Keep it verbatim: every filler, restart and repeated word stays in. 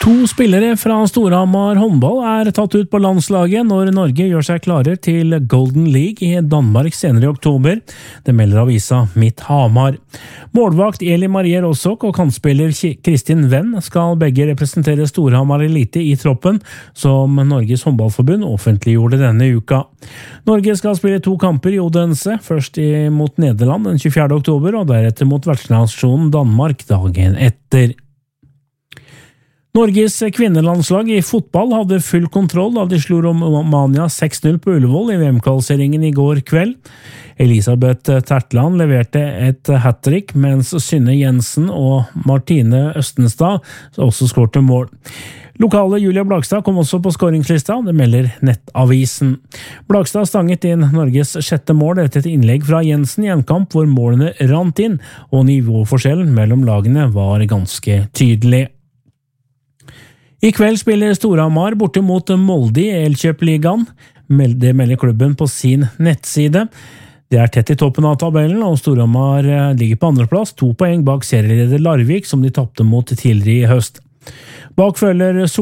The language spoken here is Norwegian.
To spillere fra Storhamar håndball er tatt ut på landslaget når Norge gjør seg klarer til Golden League i Danmark senere i oktober. Det melder avisa Mitt Hamar. Målvakt Eli Marie Rossok og kantspiller Kristin Venn skal begge representere Storhamar Elite i troppen, som Norges håndballforbund offentliggjorde denne uka. Norge skal spille to kamper i Odense, først mot Nederland den tjuefjerde oktober og deretter mot vertsnasjonen Danmark dagen etter. Norges kvinnelandslag i fotball hadde full kontroll da de slo Romania seks null på Ullevål i V M-kvalifiseringen i går kveld. Elisabeth Tertland leverte et hat-trick, mens Synne Jensen og Martine Østenstad også skårte mål. Lokale Julia Blagstad kom også på skåringslista, det melder Nettavisen. Blagstad stanget inn Norges sjette mål etter et innlegg fra Jensen i en kamp hvor målene rant inn, og nivåforskjellen mellom lagene var ganske tydelig. I kveld spiller Storhamar borte mot Molde i Elkjøp-ligaen. Det melder klubben på sin nettside. Det er tett i toppen av tabellen, og Storhamar ligger på andreplass, to poeng bak serieleder Larvik, som de tappte mot tidligere i høst. Bak følger